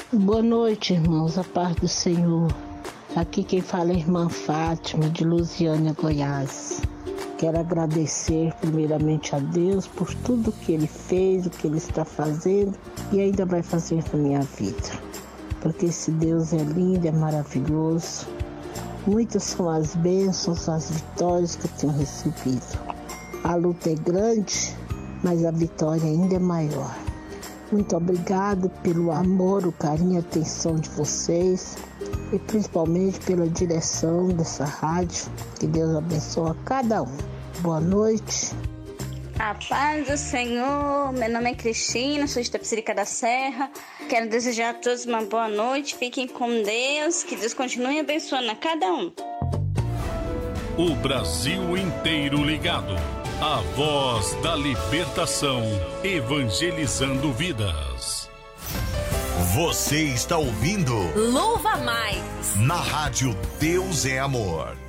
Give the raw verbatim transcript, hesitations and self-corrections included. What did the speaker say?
Boa noite, irmãos, a paz do Senhor. Aqui quem fala é a irmã Fátima, de Lusiânia, Goiás. Quero agradecer primeiramente a Deus por tudo que Ele fez, o que Ele está fazendo e ainda vai fazer na minha vida. Porque esse Deus é lindo, é maravilhoso. Muitas são as bênçãos, as vitórias que eu tenho recebido. A luta é grande, mas a vitória ainda é maior. Muito obrigado pelo amor, o carinho e a atenção de vocês e principalmente pela direção dessa rádio. Que Deus abençoe a cada um. Boa noite. A paz do Senhor, meu nome é Cristina, sou de Tapicerica da Serra. Quero desejar a todos uma boa noite, fiquem com Deus, que Deus continue abençoando a cada um. O Brasil inteiro ligado. A voz da libertação, evangelizando vidas. Você está ouvindo Louva Mais na rádio Deus é Amor.